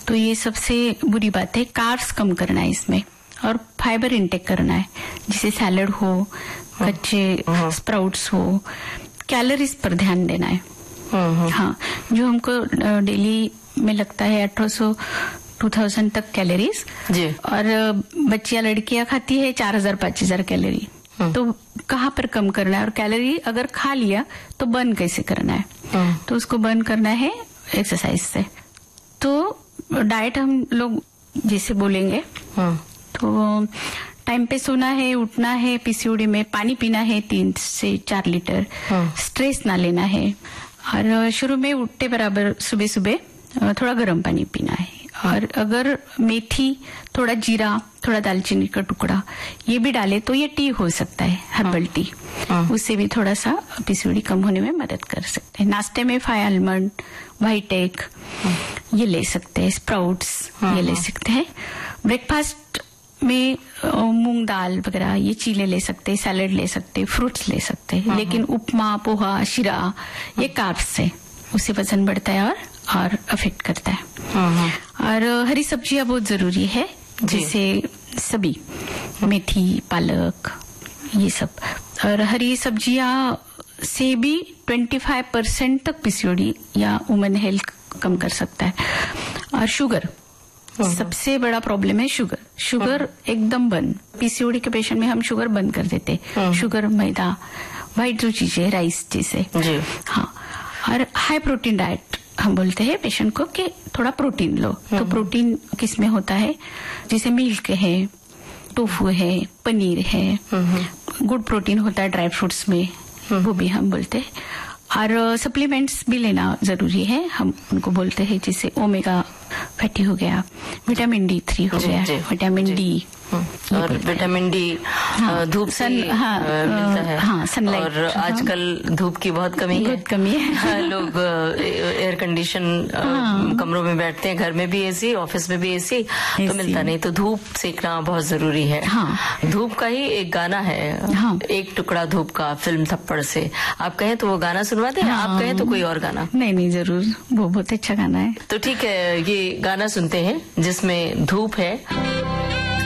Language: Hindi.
तो ये सबसे बुरी बात है। कार्ब्स कम करना है इसमें, और फाइबर इंटेक करना है, जिसे सैलड हो, कच्चे स्प्राउट्स हो। कैलोरीज पर ध्यान देना है। हाँ, जो हमको डेली में लगता है 1800-2000 तक कैलोरीज जी। और बच्चियां लड़कियां खाती है 4000-5000 कैलोरी। तो कहाँ पर कम करना है, और कैलोरी अगर खा लिया तो बर्न कैसे करना है? तो उसको बर्न करना है एक्सरसाइज से। तो डाइट हम लोग जैसे बोलेंगे, तो टाइम पे सोना है, उठना है, पीसीओडी में पानी पीना है 3 से 4 लीटर, स्ट्रेस ना लेना है, और शुरू में उठते बराबर सुबह सुबह थोड़ा गर्म पानी पीना है। और अगर मेथी, थोड़ा जीरा, थोड़ा दालचीनी का टुकड़ा ये भी डाले तो ये टी हो सकता है, हर्बल टी। उससे भी थोड़ा सा पीसीओडी कम होने में मदद कर सकते हैं। नाश्ते में 5 आलमंड, व्हाइट एग ये ले सकते हैं, स्प्राउट्स ये ले सकते हैं। ब्रेकफास्ट में मूंग दाल वगैरह ये चीजें ले सकते हैं, सैलेड ले सकते हैं, फ्रूट्स ले सकते हैं। लेकिन उपमा, पोहा, शीरा ये कार्ब्स है, उससे वजन बढ़ता है और अफेक्ट करता है। और हरी सब्जियां बहुत जरूरी है, जैसे सभी मेथी, पालक ये सब। और हरी सब्जियां से भी 25% तक पीसीओडी या वुमेन हेल्थ कम कर सकता है। और शुगर सबसे बड़ा प्रॉब्लम है, शुगर एकदम बंद। पीसीओडी के पेशेंट में हम शुगर बंद कर देते, शुगर, मैदा, व्हाइट जो चीजें, राइस जैसे। हाँ, और हाई प्रोटीन डाइट हम बोलते हैं पेशेंट को कि थोड़ा प्रोटीन लो। तो प्रोटीन किस में होता है? जैसे मिल्क है, टोफू है, पनीर है, गुड प्रोटीन होता है ड्राई फ्रूट्स में, वो भी हम बोलते हैं। और सप्लीमेंट्स भी लेना जरूरी है, हम उनको बोलते हैं, जैसे ओमेगा फैटी हो गया, विटामिन D3 हो गया, विटामिन डी। और विटामिन डी धूप से मिलता है। सनलाइट। और आजकल धूप की बहुत कमी है। लोग एयर कंडीशन कमरों में बैठते हैं, घर में भी एसी, ऑफिस में भी एसी, तो मिलता नहीं। तो धूप सेकना बहुत जरूरी है। धूप का ही एक गाना है, एक टुकड़ा धूप का, फिल्म थप्पड़ से। आप कहें तो वो गाना सुनवा दें, आप कहें तो कोई और गाना। नहीं, जरूर, वो बहुत अच्छा गाना है। तो ठीक है, ये गाना सुनते हैं जिसमें धूप है।